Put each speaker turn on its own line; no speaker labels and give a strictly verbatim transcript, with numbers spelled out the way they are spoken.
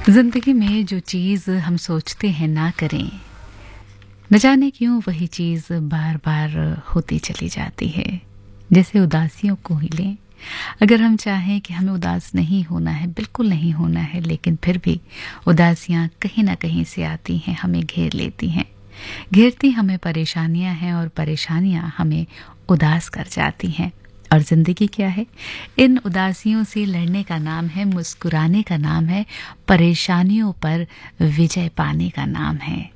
जिंदगी में जो चीज़ हम सोचते हैं ना करें, न जाने क्यों वही चीज़ बार बार होती चली जाती है। जैसे उदासियों को ही लें, अगर हम चाहें कि हमें उदास नहीं होना है, बिल्कुल नहीं होना है, लेकिन फिर भी उदासियां कहीं ना कहीं से आती हैं, हमें घेर लेती हैं। घेरती हमें परेशानियां हैं और परेशानियां हमें उदास कर जाती हैं। और जिंदगी क्या है? इन उदासियों से लड़ने का नाम है, मुस्कुराने का नाम है, परेशानियों पर विजय पाने का नाम है।